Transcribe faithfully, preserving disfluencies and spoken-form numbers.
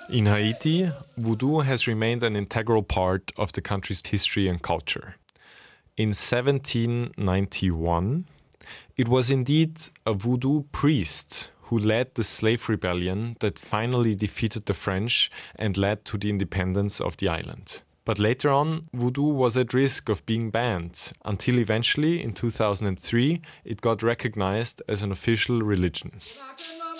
In Haiti, voodoo has remained an integral part of the country's history and culture. In seventeen ninety-one, it was indeed a voodoo priest who led the slave rebellion that finally defeated the French and led to the independence of the island. But later on, voodoo was at risk of being banned, until eventually, in two thousand three, it got recognized as an official religion.